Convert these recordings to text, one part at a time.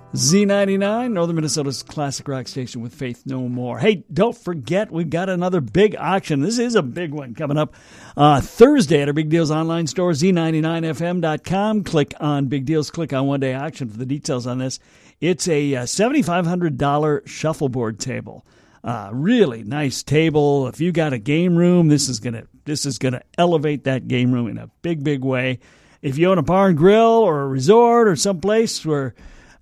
Z99, Northern Minnesota's classic rock station with Faith No More. Hey, don't forget, we've got another big auction. This is a big one coming up Thursday at our Big Deals online store, z99fm.com. Click on Big Deals, click on One Day Auction for the details on this. It's a $7,500 shuffleboard table. Really nice table. If you got a game room, this is gonna elevate that game room in a big, big way. If you own a bar and grill or a resort or someplace where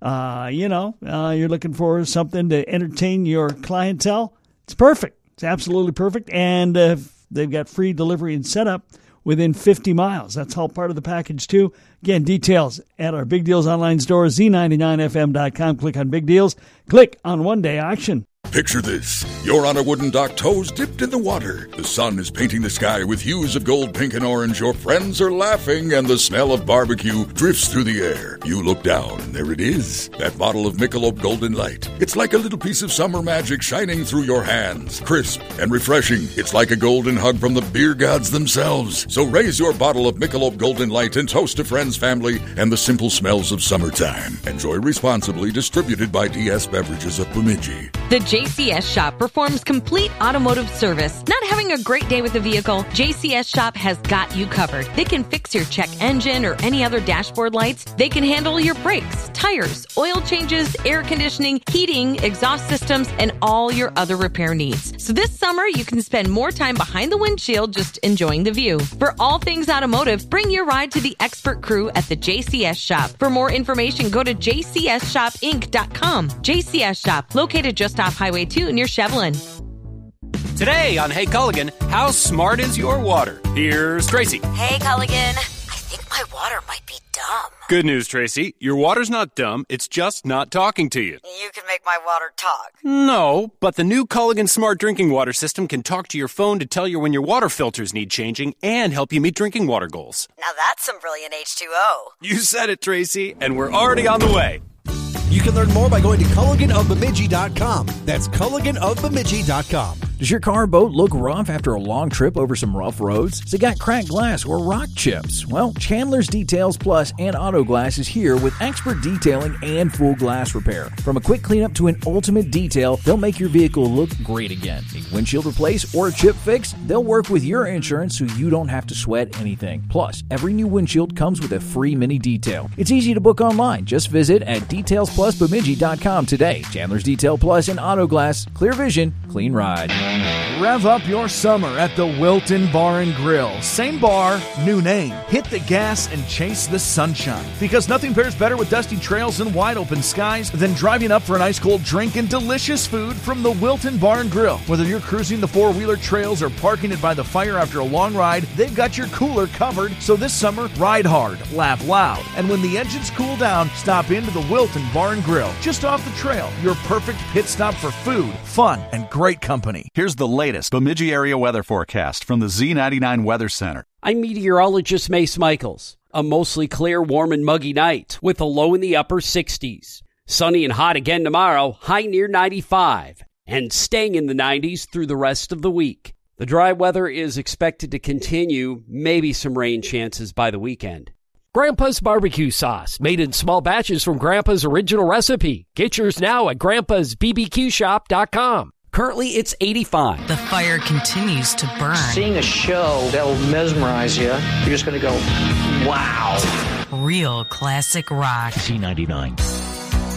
you're looking for something to entertain your clientele, it's perfect. It's absolutely perfect. And they've got free delivery and setup within 50 miles. That's all part of the package, too. Again, details at our Big Deals online store, z99fm.com. Click on Big Deals. Click on One Day Auction. Picture this. You're on a wooden dock, toes dipped in the water. The sun is painting the sky with hues of gold, pink, and orange. Your friends are laughing, and the smell of barbecue drifts through the air. You look down, and there it is, that bottle of Michelob Golden Light. It's like a little piece of summer magic shining through your hands. Crisp and refreshing. It's like a golden hug from the beer gods themselves. So raise your bottle of Michelob Golden Light and toast to friends, family, and the simple smells of summertime. Enjoy responsibly. Distributed by DS Beverages of Bemidji. The JCS Shop performs complete automotive service. Not having a great day with the vehicle? JCS Shop has got you covered. They can fix your check engine or any other dashboard lights. They can handle your brakes, tires, oil changes, air conditioning, heating, exhaust systems, and all your other repair needs. So this summer, you can spend more time behind the windshield just enjoying the view. For all things automotive, bring your ride to the expert crew at the JCS Shop. For more information, go to jcSshopinc.com. JCS Shop, located just off Highway 2 near Shevlin. Today on Hey Culligan, how smart is your water? Here's Tracy. Hey Culligan, I think my water might be dumb. Good news, Tracy. Your water's not dumb. It's just not talking to you. You can make my water talk. No, but the new Culligan Smart Drinking Water System can talk to your phone to tell you when your water filters need changing and help you meet drinking water goals. Now that's some brilliant H2O. You said it, Tracy, and we're already on the way. You can learn more by going to CulliganofBemidji.com. That's CulliganofBemidji.com. Does your car or boat look rough after a long trip over some rough roads? Has it got cracked glass or rock chips? Well, Chandler's Details Plus and Auto Glass is here with expert detailing and full glass repair. From a quick cleanup to an ultimate detail, they'll make your vehicle look great again. Need windshield replaced or a chip fix? They'll work with your insurance so you don't have to sweat anything. Plus, every new windshield comes with a free mini detail. It's easy to book online. Just visit at detailsplusbemidji.com today. Chandler's Detail Plus and Auto Glass. Clear vision, clean ride. Rev up your summer at the Wilton Bar and Grill. Same bar, new name. Hit the gas and chase the sunshine. Because nothing pairs better with dusty trails and wide open skies than driving up for an ice cold drink and delicious food from the Wilton Bar and Grill. Whether you're cruising the four-wheeler trails or parking it by the fire after a long ride, they've got your cooler covered. So this summer, ride hard, laugh loud, and when the engines cool down, stop into the Wilton Bar and Grill. Just off the trail, your perfect pit stop for food, fun, and great company. Here's the latest Bemidji area weather forecast from the Z99 Weather Center. I'm meteorologist Mace Michaels. A mostly clear, warm, and muggy night with a low in the upper 60s. Sunny and hot again tomorrow, high near 95, and staying in the 90s through the rest of the week. The dry weather is expected to continue, maybe some rain chances by the weekend. Grandpa's barbecue sauce, made in small batches from Grandpa's original recipe. Get yours now at grandpa'sbbqshop.com. Currently, it's $85. The fire continues to burn. Seeing a show that will mesmerize you, you're just going to go, wow. Real classic rock. Z99.